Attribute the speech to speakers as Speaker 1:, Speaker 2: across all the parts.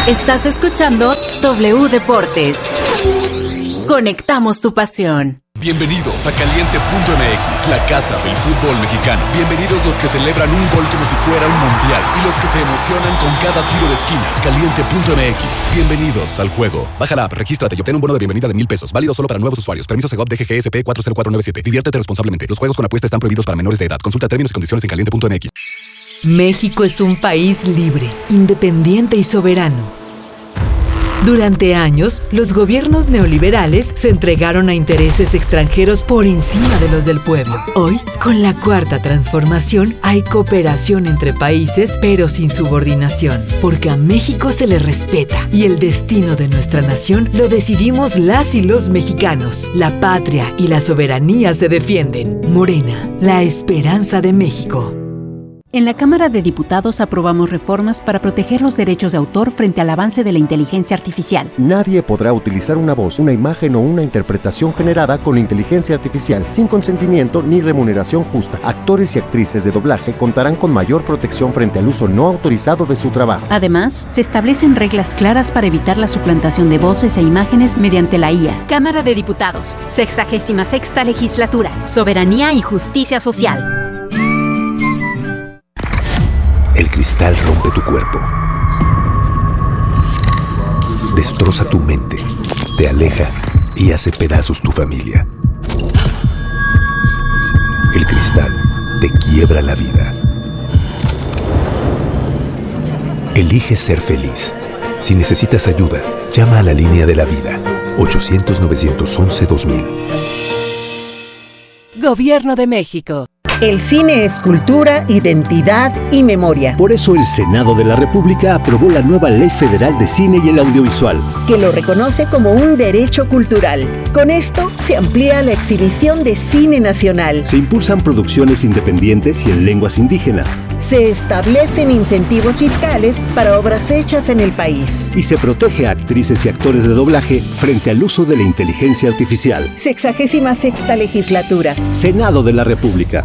Speaker 1: Estás escuchando W Deportes. Conectamos tu pasión.
Speaker 2: Bienvenidos a Caliente.mx, la casa del fútbol mexicano. Bienvenidos los que celebran un gol como si fuera un mundial y los que se emocionan con cada tiro de esquina. Caliente.mx, bienvenidos al juego. Baja la app, regístrate y obtén un bono de bienvenida de $1,000. Válido solo para nuevos usuarios. Permiso Segov DGGSP 40497. Diviértete responsablemente. Los juegos con apuesta están prohibidos para menores de edad. Consulta términos y condiciones en Caliente.mx.
Speaker 3: México es un país libre, independiente y soberano. Durante años, los gobiernos neoliberales se entregaron a intereses extranjeros por encima de los del pueblo. Hoy, con la Cuarta Transformación, hay cooperación entre países, pero sin subordinación, porque a México se le respeta y el destino de nuestra nación lo decidimos las y los mexicanos. La patria y la soberanía se defienden. Morena, la esperanza de México.
Speaker 4: En la Cámara de Diputados aprobamos reformas para proteger los derechos de autor frente al avance de la inteligencia artificial.
Speaker 5: Nadie podrá utilizar una voz, una imagen o una interpretación generada con inteligencia artificial sin consentimiento ni remuneración justa. Actores y actrices de doblaje contarán con mayor protección frente al uso no autorizado de su trabajo.
Speaker 4: Además, se establecen reglas claras para evitar la suplantación de voces e imágenes mediante la IA.
Speaker 6: Cámara de Diputados, 66ª Legislatura, Soberanía y Justicia Social.
Speaker 7: El cristal rompe tu cuerpo, destroza tu mente, te aleja y hace pedazos tu familia. El cristal te quiebra la vida. Elige ser feliz. Si necesitas ayuda, llama a la línea de la vida, 800-911-2000.
Speaker 1: Gobierno de México.
Speaker 8: El cine es cultura, identidad y memoria.
Speaker 9: Por eso el Senado de la República aprobó la nueva Ley Federal de Cine y el Audiovisual,
Speaker 8: que lo reconoce como un derecho cultural. Con esto se amplía la exhibición de cine nacional.
Speaker 9: Se impulsan producciones independientes y en lenguas indígenas.
Speaker 8: Se establecen incentivos fiscales para obras hechas en el país.
Speaker 9: Y se protege a actrices y actores de doblaje frente al uso de la inteligencia artificial.
Speaker 8: 66ª Legislatura.
Speaker 9: Senado de la República.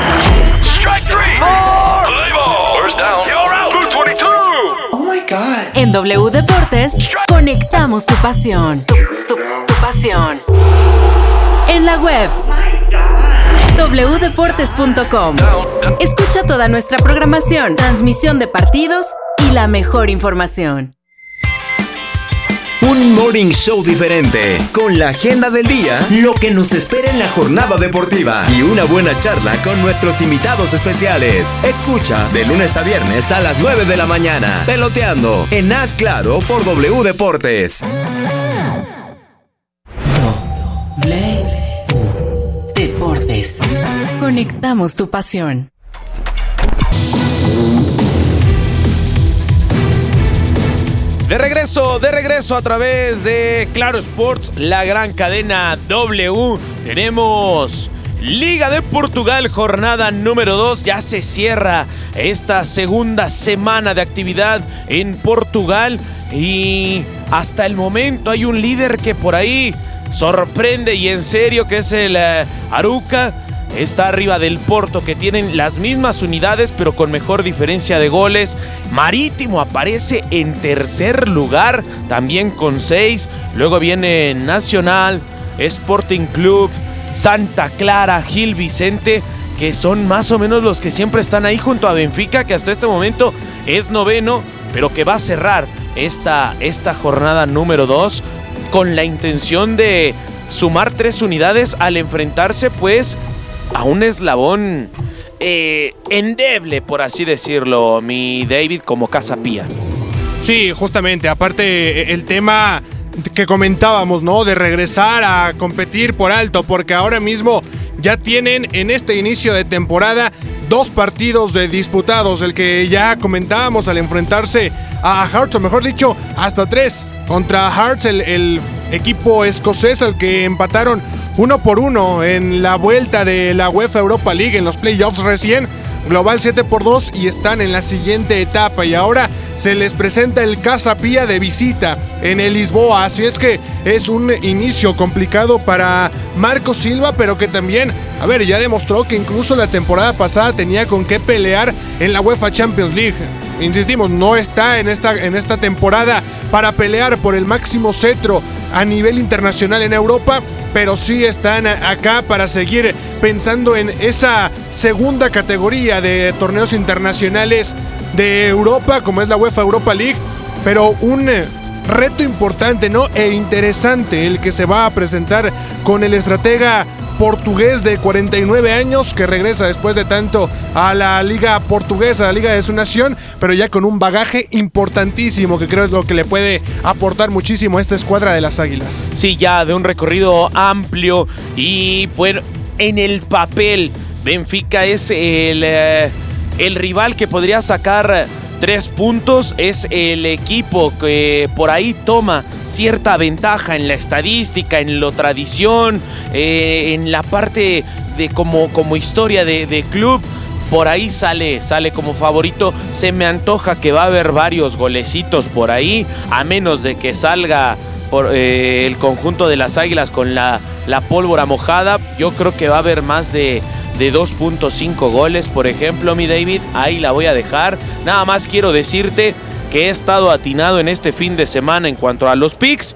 Speaker 1: En W Deportes, conectamos tu pasión. Tu pasión. En la web wdeportes.com. Escucha toda nuestra programación, transmisión de partidos y la mejor información.
Speaker 10: Un morning show diferente, con la agenda del día, lo que nos espera en la jornada deportiva y una buena charla con nuestros invitados especiales. Escucha de lunes a viernes a las 9 de la mañana, Peloteando, en Haz Claro por W Deportes.
Speaker 1: W Deportes. Conectamos tu pasión.
Speaker 11: De regreso a través de Claro Sports, la gran cadena W. Tenemos Liga de Portugal, jornada número 2. Ya se cierra esta segunda semana de actividad en Portugal y hasta el momento hay un líder que por ahí sorprende y en serio, que es el Arouca. Está arriba del Porto, que tienen las mismas unidades pero con mejor diferencia de goles. Marítimo aparece en tercer lugar, también con 6. Luego viene Nacional, Sporting Club, Santa Clara, Gil Vicente, que son más o menos los que siempre están ahí junto a Benfica, que hasta este momento es noveno, pero que va a cerrar esta jornada número 2 con la intención de sumar 3 unidades al enfrentarse pues a un eslabón endeble, por así decirlo, mi David, como Casa Pía.
Speaker 12: Sí, justamente, aparte el tema que comentábamos, ¿no? De regresar a competir por alto, porque ahora mismo ya tienen en este inicio de temporada 2 partidos disputados, el que ya comentábamos al enfrentarse a Hearts, o mejor dicho, hasta 3 contra Hearts, el equipo escocés, al que empataron 1-1 en la vuelta de la UEFA Europa League en los playoffs recién, global 7-2, y están en la siguiente etapa, y ahora se les presenta el Casa Pía de visita en el Lisboa, así es que es un inicio complicado para Marco Silva, pero que también, ya demostró que incluso la temporada pasada tenía con qué pelear en la UEFA Champions League. insistimos, no está en esta temporada para pelear por el máximo cetro a nivel internacional en Europa, pero sí están acá para seguir pensando en esa segunda categoría de torneos internacionales de Europa, como es la UEFA Europa League, pero un reto importante, ¿no? E interesante el que se va a presentar con el estratega portugués de 49 años que regresa después de tanto a la liga portuguesa, a la liga de su nación, pero ya con un bagaje importantísimo que creo es lo que le puede aportar muchísimo a esta escuadra de las Águilas.
Speaker 11: Sí, ya de un recorrido amplio y bueno, en el papel Benfica es el rival que podría sacar 3 puntos, es el equipo que por ahí toma cierta ventaja en la estadística, en la tradición, en la parte de como historia de club. Por ahí sale como favorito. Se me antoja que va a haber varios golecitos por ahí, a menos de que salga por el conjunto de las Águilas con la pólvora mojada. Yo creo que va a haber más de 2.5 goles, por ejemplo, mi David. Ahí la voy a dejar. Nada más quiero decirte que he estado atinado en este fin de semana en cuanto a los picks.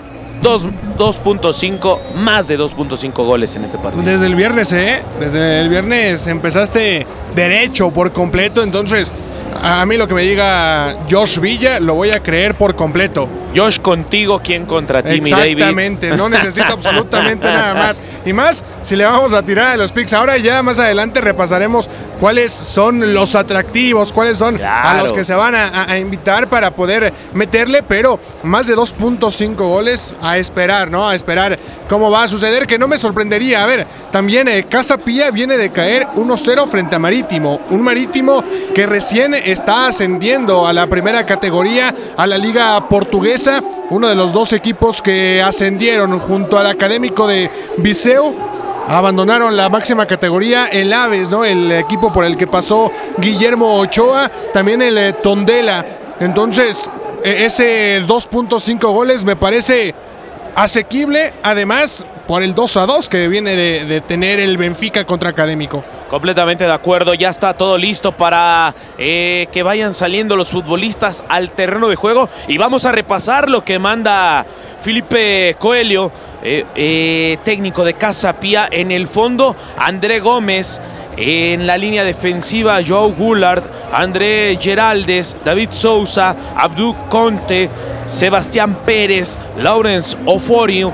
Speaker 11: 2.5, más de 2.5 goles en este partido.
Speaker 12: Desde el viernes, Desde el viernes empezaste derecho por completo, entonces a mí lo que me diga Josh Villa lo voy a creer por completo.
Speaker 11: Josh contigo, ¿quién contra ti, mi David?
Speaker 12: Exactamente, no necesito absolutamente nada más. Y más si le vamos a tirar a los picks. Ahora ya más adelante repasaremos cuáles son los atractivos, cuáles son a los que se van a invitar para poder meterle, pero más de 2.5 goles a esperar, ¿no? A esperar cómo va a suceder, que no me sorprendería. A ver, también Casa Pía viene de caer 1-0 frente a Marítimo. Un Marítimo que recién está ascendiendo a la primera categoría, a la liga portuguesa. Uno de los dos equipos que ascendieron junto al Académico de Viseu. Abandonaron la máxima categoría, el Aves, ¿no? El equipo por el que pasó Guillermo Ochoa, también el Tondela. Entonces, ese 2.5 goles me parece asequible, además por el 2-2 que viene de tener el Benfica contra Académico.
Speaker 11: Completamente de acuerdo, ya está todo listo para que vayan saliendo los futbolistas al terreno de juego y vamos a repasar lo que manda Felipe Coelho, técnico de Casa Pía. En el fondo, André Gómez. En la línea defensiva, Joao Goulart, André Geraldes, David Sousa, Abdou Conte, Sebastián Pérez, Laurence Ofori,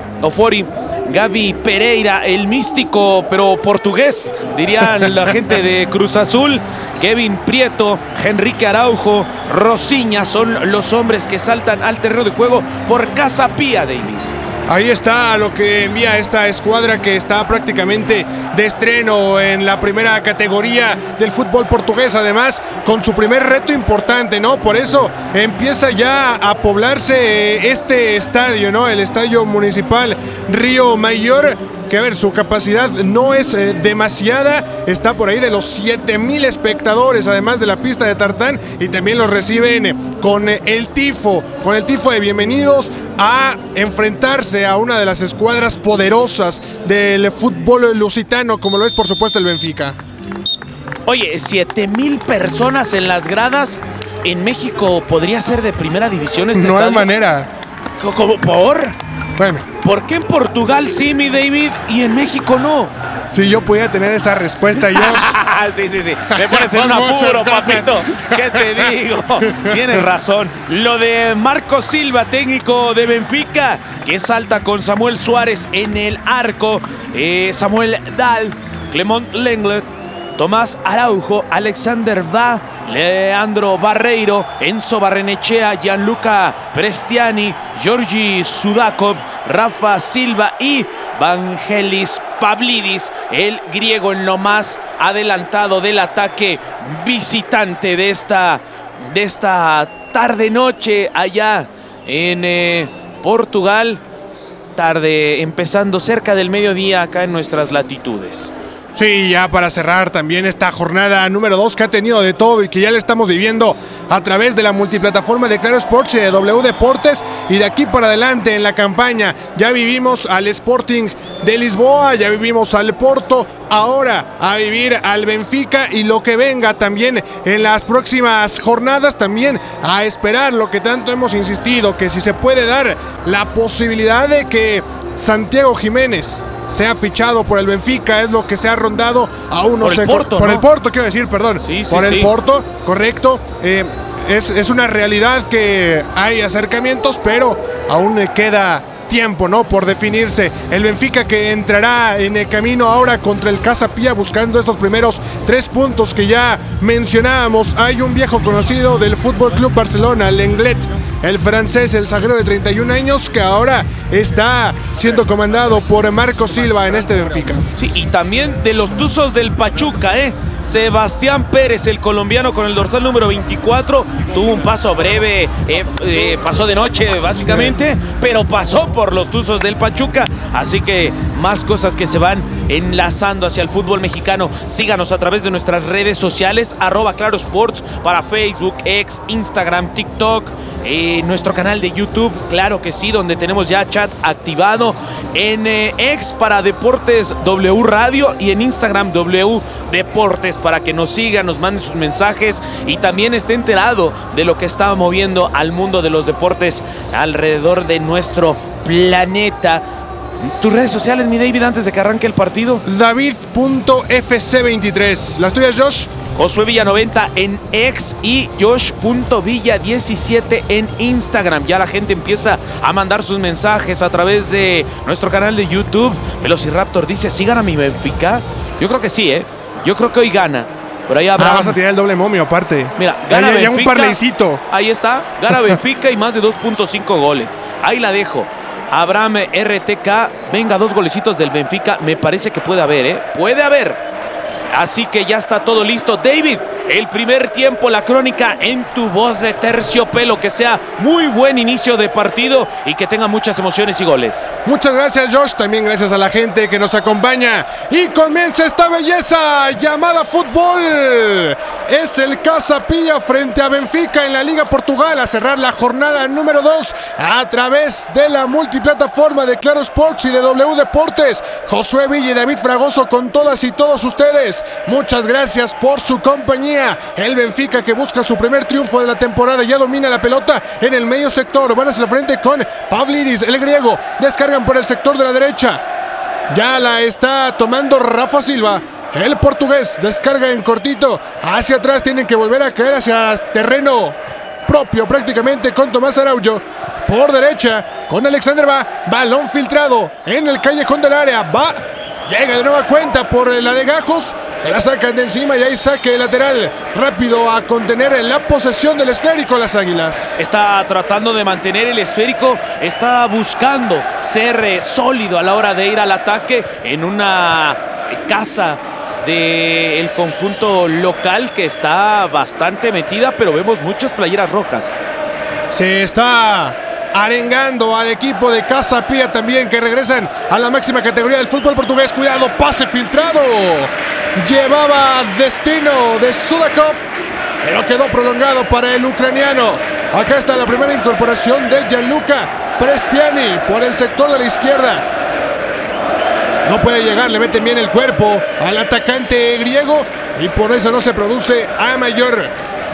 Speaker 11: Gaby Pereira, el místico pero portugués, dirían la gente de Cruz Azul, Kevin Prieto, Enrique Araujo, Rosiña, son los hombres que saltan al terreno de juego por Casa Pía, David.
Speaker 12: Ahí está lo que envía esta escuadra que está prácticamente de estreno en la primera categoría del fútbol portugués, además con su primer reto importante, ¿no? Por eso empieza ya a poblarse este estadio, ¿no? El Estadio Municipal Río Mayor, que a ver, su capacidad no es demasiada, está por ahí de los 7,000 espectadores, además de la pista de tartán, y también los reciben con el tifo de bienvenidos a enfrentarse a una de las escuadras poderosas del fútbol lusitano, como lo es por supuesto el Benfica.
Speaker 11: Oye, 7,000 personas en las gradas. En México podría ser de primera división este estadio.
Speaker 12: No hay manera.
Speaker 11: ¿Cómo? ¿Por?
Speaker 12: Bueno.
Speaker 11: ¿Por qué en Portugal sí, mi David, y en México no?
Speaker 12: Si yo pudiera tener esa respuesta, Josh.
Speaker 11: Sí. Me pones en un apuro, papito. ¿Qué te digo? Tienes razón. Lo de Marco Silva, técnico de Benfica, que salta con Samuel Suárez en el arco. Samuel Dahl, Clement Lenglet, Tomás Araujo, Alexander Va, Leandro Barreiro, Enzo Barrenechea, Gianluca Prestiani, Georgi Sudakov, Rafa Silva y Vangelis Pavlidis, el griego en lo más adelantado del ataque visitante de esta tarde-noche allá en Portugal. Tarde empezando cerca del mediodía acá en nuestras latitudes.
Speaker 12: Sí, ya para cerrar también esta jornada número 2 que ha tenido de todo y que ya le estamos viviendo a través de la multiplataforma de Claro Sports y de W Deportes, y de aquí para adelante en la campaña ya vivimos al Sporting de Lisboa, ya vivimos al Porto, ahora a vivir al Benfica y lo que venga también en las próximas jornadas, también a esperar lo que tanto hemos insistido, que si se puede dar la posibilidad de que Santiago Jiménez sea fichado por el Benfica, es lo que se ha rondado, aún no sé. Por el Porto, quiero decir, perdón. Por el Porto, correcto. Es una realidad que hay acercamientos, pero aún queda tiempo, ¿no?, por definirse. El Benfica que entrará en el camino ahora contra el Casa Pia buscando estos primeros 3 puntos que ya mencionábamos. Hay un viejo conocido del Fútbol Club Barcelona, Lenglet, el francés, el zaguero de 31 años, que ahora está siendo comandado por Marco Silva en este Benfica.
Speaker 11: Sí, y también de los Tuzos del Pachuca, Sebastián Pérez, el colombiano con el dorsal número 24, tuvo un paso breve, pasó de noche básicamente, pero pasó por los Tuzos del Pachuca, así que más cosas que se van enlazando hacia el fútbol mexicano. Síganos a través de nuestras redes sociales, @ClaroSports para Facebook, X, Instagram, TikTok, nuestro canal de YouTube, claro que sí, donde tenemos ya chat activado, en X para Deportes W Radio y en Instagram W Deportes, para que nos sigan, nos manden sus mensajes y también esté enterado de lo que está moviendo al mundo de los deportes alrededor de nuestro planeta. Tus redes sociales, mi David, antes de que arranque el partido.
Speaker 12: David.fc23. ¿Las tuyas, Josh?
Speaker 11: Josué Villa 90 en X y Josh.villa17 en Instagram. Ya la gente empieza a mandar sus mensajes a través de nuestro canal de YouTube. Velociraptor dice, ¿sí gana mi Benfica? Yo creo que sí, Yo creo que hoy gana. Por ahí Abraham.
Speaker 12: Vas a tirar el doble momio aparte.
Speaker 11: Mira, gana Benfica.
Speaker 12: Ya un parleycito.
Speaker 11: Ahí está, gana Benfica y más de 2.5 goles. Ahí la dejo. Abraham RTK, venga, 2 golecitos del Benfica. Me parece que puede haber, Puede haber. Así que ya está todo listo. David, el primer tiempo, la crónica en tu voz de terciopelo. Que sea muy buen inicio de partido y que tenga muchas emociones y goles.
Speaker 12: Muchas gracias, Josh. También gracias a la gente que nos acompaña. Y comienza esta belleza llamada fútbol. Es el Casa Pia frente a Benfica en la Liga Portugal, a cerrar la jornada número 2 a través de la multiplataforma de Claro Sports y de W Deportes. Josué Villa y David Fragoso con todas y todos ustedes. Muchas gracias por su compañía. El Benfica, que busca su primer triunfo de la temporada, ya domina la pelota en el medio sector. Van hacia el frente con Pavlidis, el griego. Descargan por el sector de la derecha. Ya la está tomando Rafa Silva. El portugués descarga en cortito. Hacia atrás tienen que volver a caer hacia terreno propio prácticamente con Tomás Araujo. Por derecha con Alexander balón filtrado en el callejón del área. Llega de nueva cuenta por la de Gajos, la sacan de encima y hay saque lateral. Rápido a contener la posesión del esférico las Águilas.
Speaker 11: Está tratando de mantener el esférico, está buscando ser sólido a la hora de ir al ataque en una casa del conjunto local que está bastante metida, pero vemos muchas playeras rojas.
Speaker 12: Se está arengando al equipo de Casa Pia también, que regresan a la máxima categoría del fútbol portugués. Cuidado, pase filtrado. Llevaba destino de Sudakov, pero quedó prolongado para el ucraniano. Acá está la primera incorporación de Gianluca Prestiani por el sector de la izquierda. No puede llegar, le meten bien el cuerpo al atacante griego y por eso no se produce a mayor.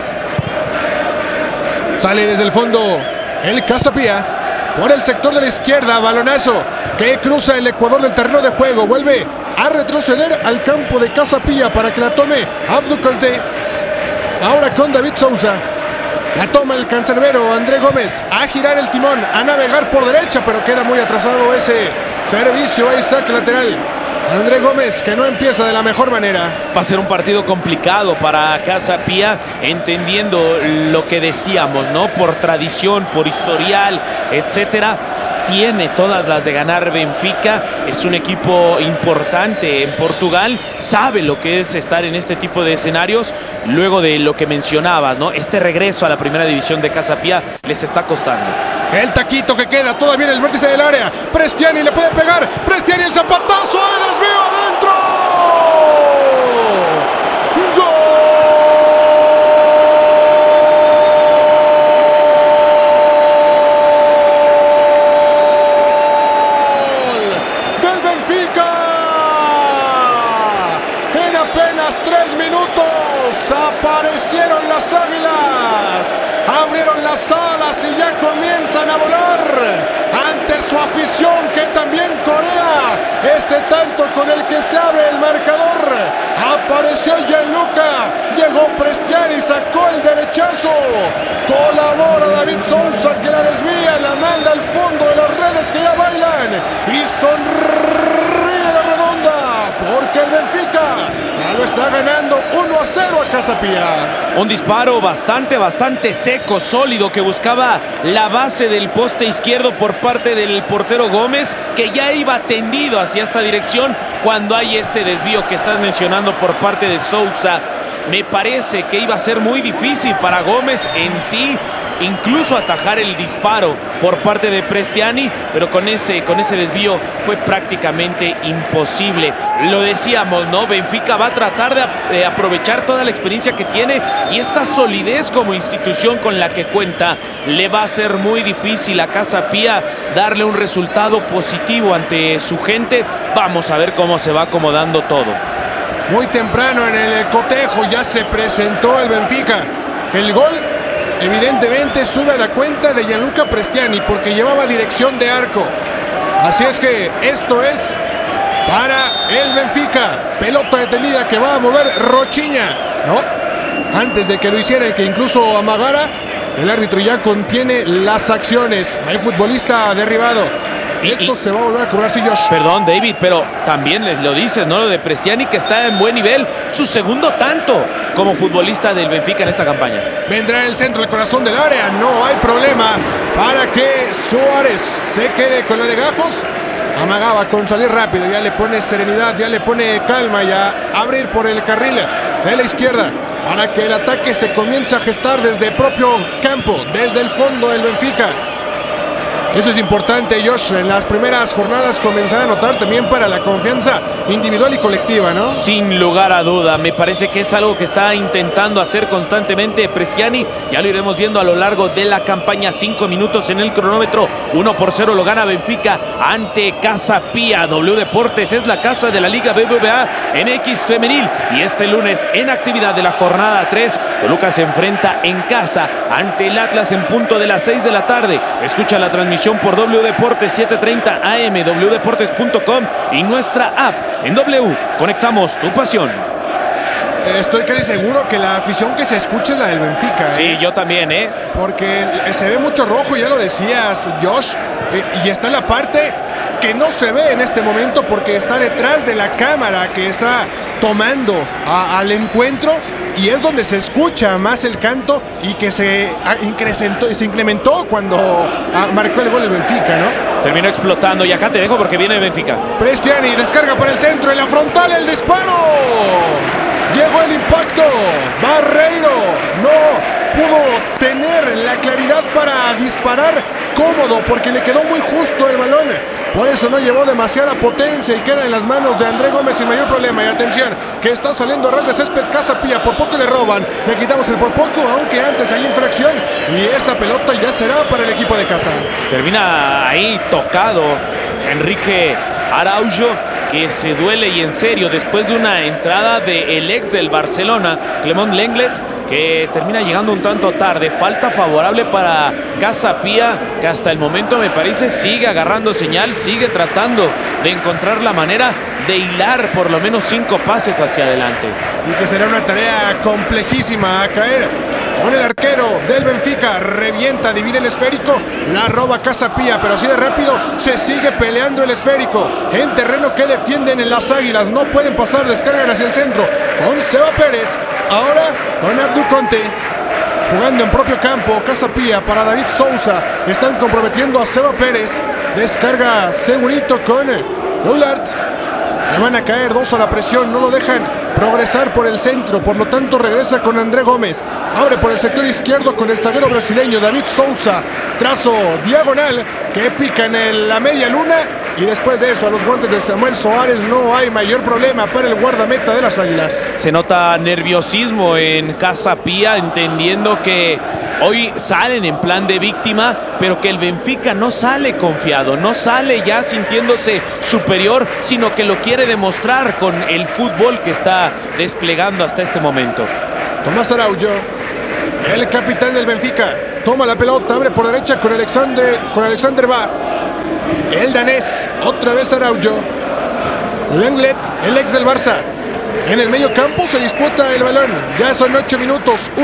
Speaker 12: Sale desde el fondo el Casa Pia por el sector de la izquierda. Balonazo que cruza el ecuador del terreno de juego. Vuelve a retroceder al campo de Casa Pia para que la tome Abdou Conté. Ahora con David Sousa. La toma el cancerbero André Gómez. A girar el timón, a navegar por derecha, pero queda muy atrasado ese servicio. Hay saque lateral. André Gómez, que no empieza de la mejor manera.
Speaker 11: Va a ser un partido complicado para Casa Pia, entendiendo lo que decíamos, ¿no? Por tradición, por historial, etcétera. Tiene todas las de ganar Benfica. Es un equipo importante en Portugal. Sabe lo que es estar en este tipo de escenarios. Luego de lo que mencionabas, ¿no? Este regreso a la primera división de Casa Pia les está costando.
Speaker 12: El taquito que queda todavía en el vértice del área. Prestiani le puede pegar. Prestiani, el zapatazo. ¡Ay, Dios mío! ¡Adentro!
Speaker 13: Prestiani, sacó el derechazo. Colabora David Sousa, que la desvía, la manda al fondo de las redes que ya bailan. Y sonríe la redonda, porque el Benfica ya lo está ganando 1-0 a Casa Pía.
Speaker 11: Un disparo bastante seco, sólido, que buscaba la base del poste izquierdo por parte del portero Gómez, que ya iba tendido hacia esta dirección cuando hay este desvío que estás mencionando por parte de Sousa. Me parece que iba a ser muy difícil para Gómez en sí, incluso atajar el disparo por parte de Prestiani, pero con ese desvío fue prácticamente imposible. Lo decíamos, ¿no? Benfica va a tratar de aprovechar toda la experiencia que tiene y esta solidez como institución con la que cuenta. Le va a ser muy difícil a Casa Pía darle un resultado positivo ante su gente. Vamos a ver cómo se va acomodando todo.
Speaker 13: Muy temprano en el cotejo ya se presentó el Benfica. El gol evidentemente sube a la cuenta de Gianluca Prestiani porque llevaba dirección de arco. Así es que esto es para el Benfica. Pelota detenida que va a mover Rochiña. No, antes de que lo hiciera y que incluso amagara, el árbitro ya contiene las acciones. Hay futbolista derribado. Esto se va a volver a cobrar, sí, Josh.
Speaker 11: Perdón, David, pero también lo dices, ¿no? Lo de Prestiani, que está en buen nivel. Su segundo tanto como futbolista del Benfica en esta campaña.
Speaker 13: Vendrá el centro, el corazón del área. No hay problema para que Suárez se quede con la de Gajos. Amagaba con salir rápido. Ya le pone serenidad, ya le pone calma. Ya abrir por el carril de la izquierda para que el ataque se comience a gestar desde el propio campo, desde el fondo del Benfica. Eso es importante, Josh. En las primeras jornadas comenzar a notar también para la confianza individual y colectiva, ¿no?
Speaker 11: Sin lugar a duda, me parece que es algo que está intentando hacer constantemente Prestiani. Ya lo iremos viendo a lo largo de la campaña. 5 minutos en el cronómetro. 1-0 lo gana Benfica ante Casa Pía. W Deportes es la casa de la Liga BBVA MX Femenil. Y este lunes, en actividad de la jornada 3, Toluca se enfrenta en casa ante el Atlas en punto de las 6 de la tarde. Escucha la transmisión por W Deportes 7:30 AM, wdeportes.com y nuestra app en W. Conectamos tu pasión.
Speaker 13: Estoy casi seguro que la afición que se escucha es la del Benfica.
Speaker 11: Sí, yo también,
Speaker 13: porque se ve mucho rojo, ya lo decías, Josh, y está en la parte que no se ve en este momento porque está detrás de la cámara que está tomando al encuentro. Y es donde se escucha más el canto y que se incrementó cuando marcó el gol el Benfica, ¿no?
Speaker 11: Terminó explotando y acá te dejo porque viene el Benfica.
Speaker 13: Prestiani descarga por el centro, en la frontal el disparo. Llegó el impacto. Barreiro no pudo tener la claridad para disparar cómodo porque le quedó muy justo el balón. Por eso no llevó demasiada potencia y queda en las manos de André Gómez sin mayor problema. Y atención, que está saliendo a ras de césped Casa Pía. Por poco le roban, le quitamos el por poco, aunque antes hay infracción. Y esa pelota ya será para el equipo de casa.
Speaker 11: Termina ahí tocado Enrique Araujo, que se duele y en serio después de una entrada del ex del Barcelona, Clement Lenglet, que termina llegando un tanto tarde. Falta favorable para Casa Pía, que hasta el momento me parece sigue agarrando señal, sigue tratando de encontrar la manera de hilar por lo menos 5 pases hacia adelante.
Speaker 13: Y que será una tarea complejísima a caer con el arquero del Benfica. Revienta, divide el esférico, la roba Casa Pía, pero así de rápido se sigue peleando el esférico en terreno que defienden en las Águilas. No pueden pasar, descargan hacia el centro con Seba Pérez. Ahora con Abdu Conte jugando en propio campo. Casa Pía para David Sousa. Están comprometiendo a Seba Pérez. Descarga segurito con Goulart. Le van a caer 2 a la presión. No lo dejan progresar por el centro. Por lo tanto regresa con André Gómez. Abre por el sector izquierdo con el zaguero brasileño David Sousa. Trazo diagonal que pica en la media luna. Y después de eso, a los guantes de Samuel Soares no hay mayor problema para el guardameta de las Águilas.
Speaker 11: Se nota nerviosismo en Casa Pía, entendiendo que hoy salen en plan de víctima, pero que el Benfica no sale confiado, no sale ya sintiéndose superior, sino que lo quiere demostrar con el fútbol que está desplegando hasta este momento.
Speaker 13: Tomás Araujo, el capitán del Benfica, toma la pelota, abre por derecha con Alexander Ba. El danés, otra vez Araujo. Lenglet, el ex del Barça. En el medio campo se disputa el balón. Ya son 8 minutos.